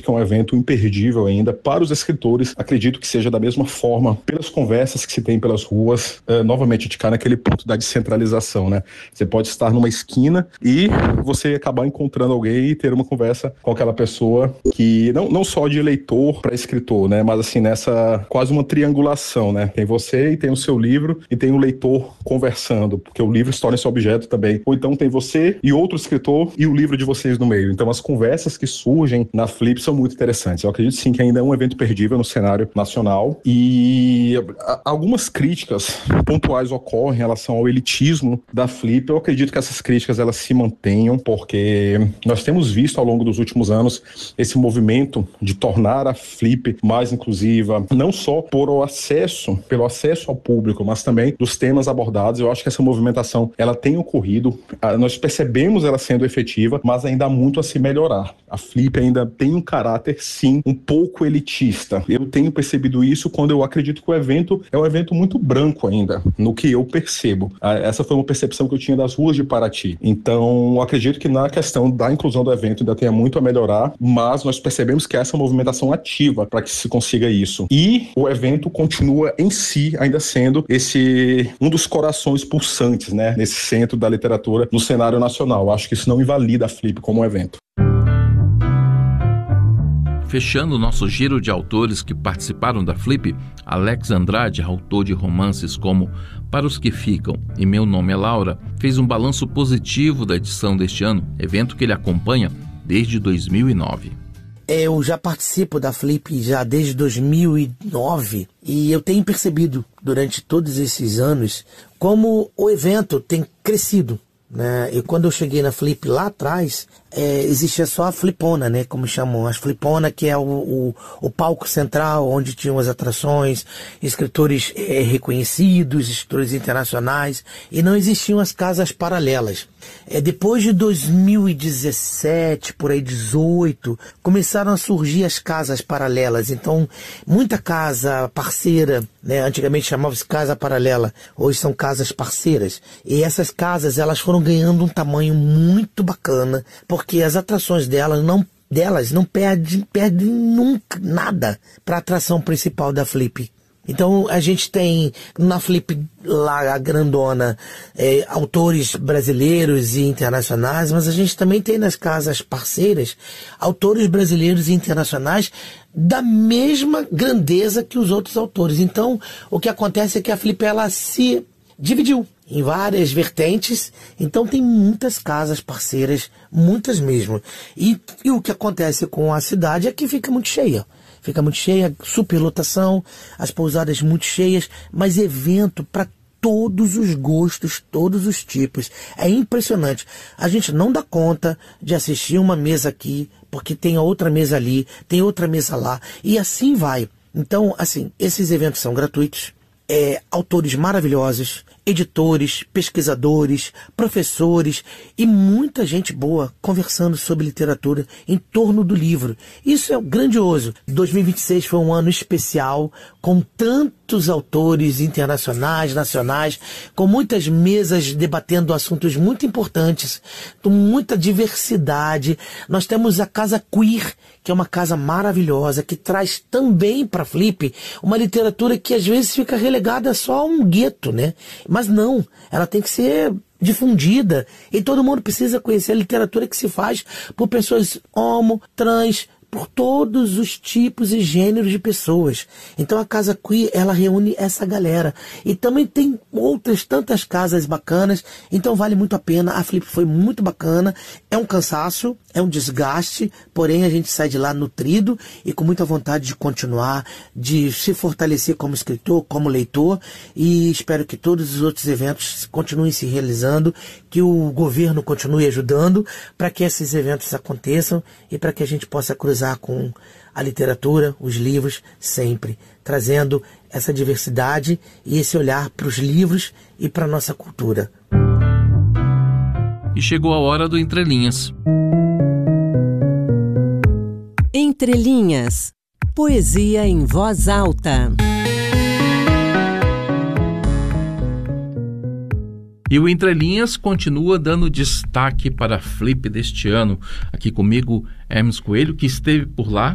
que é um evento imperdível ainda para os escritores. Acredito que seja da mesma forma pelas conversas que se tem pelas ruas. Novamente, a gente cai naquele ponto da descentralização, né? Você pode estar numa esquina e você acabar encontrando alguém e ter uma conversa com aquela pessoa que não só de leitor para escritor, né? Mas assim, nessa quase uma triangulação, né? Tem você e tem o seu livro e tem o leitor conversando, porque o livro se torna esse objeto também. Ou então tem você e outro escritor e o livro de vocês no meio. Então as conversas que surgem na Flip são muito interessantes. Eu acredito sim que ainda é um evento perdível no cenário nacional e algumas críticas pontuais ocorrem em relação ao elitismo da Flip. Eu acredito que essas críticas elas se mantenham, porque nós temos visto ao longo dos últimos anos esse movimento de tornar a Flip mais inclusiva, não só pelo acesso ao público, mas também dos temas abordados. Eu acho que essa movimentação ela tem ocorrido, nós percebemos ela sendo efetiva, mas ainda há muito a se melhorar. A Flip ainda tem um caráter, sim, um pouco elitista. Eu tenho percebido isso quando eu acredito que o evento é um evento muito branco ainda, no que eu percebo. Essa foi uma percepção que eu tinha das ruas de Paraty. Então, eu acredito que na questão da inclusão do evento ainda tenha muito a melhorar, mas nós percebemos que essa movimentação ativa para que se consiga isso. E o evento continua em si ainda sendo um dos corações pulsantes, né, nesse centro da literatura no cenário nacional. Acho que isso não invalida a Flip como um evento. Fechando o nosso giro de autores que participaram da Flip, Alex Andrade, autor de romances como Para os que Ficam e Meu Nome é Laura, fez um balanço positivo da edição deste ano, evento que ele acompanha desde 2009. Eu já participo da Flip já desde 2009 e eu tenho percebido durante todos esses anos como o evento tem crescido, né? E quando eu cheguei na Flip lá atrás, existia só a Flipona, né? Como chamam, as Flipona, que é o palco central, onde tinham as atrações, escritores reconhecidos, escritores internacionais, e não existiam as casas paralelas. Depois de 2017, por aí 18, começaram a surgir as casas paralelas. Então, muita casa parceira, né? Antigamente chamava-se casa paralela, hoje são casas parceiras. E essas casas, elas foram ganhando um tamanho muito bacana, porque as atrações delas não perdem nunca nada para a atração principal da Flip. Então a gente tem na Flip lá a grandona autores brasileiros e internacionais, mas a gente também tem nas casas parceiras autores brasileiros e internacionais da mesma grandeza que os outros autores. Então o que acontece é que a Flip ela se dividiu em várias vertentes, então tem muitas casas parceiras, muitas mesmo. E o que acontece com a cidade é que fica muito cheia, superlotação, as pousadas muito cheias, mas evento para todos os gostos, todos os tipos. É impressionante. A gente não dá conta de assistir uma mesa aqui, porque tem outra mesa ali, tem outra mesa lá, e assim vai. Então, assim, esses eventos são gratuitos, autores maravilhosos, editores, pesquisadores, professores e muita gente boa conversando sobre literatura em torno do livro. Isso é grandioso. 2026 foi um ano especial, com tantos autores internacionais, nacionais, com muitas mesas debatendo assuntos muito importantes, com muita diversidade. Nós temos a Casa Queer, que é uma casa maravilhosa, que traz também para a Flip uma literatura que às vezes fica relegada só a um gueto, né? Mas não, ela tem que ser difundida e todo mundo precisa conhecer a literatura que se faz por pessoas homo, trans, por todos os tipos e gêneros de pessoas. Então a Casa Queer, ela reúne essa galera. E também tem outras tantas casas bacanas, então vale muito a pena. A Flip foi muito bacana, é um cansaço, é um desgaste, porém a gente sai de lá nutrido e com muita vontade de continuar, de se fortalecer como escritor, como leitor, e espero que todos os outros eventos continuem se realizando, que o governo continue ajudando para que esses eventos aconteçam e para que a gente possa cruzar com a literatura, os livros, sempre trazendo essa diversidade e esse olhar para os livros e para a nossa cultura. E chegou a hora do Entre Linhas. Entre Linhas, poesia em voz alta. E o Entre Linhas continua dando destaque para a Flip deste ano. Aqui comigo, Hermes Coelho, que esteve por lá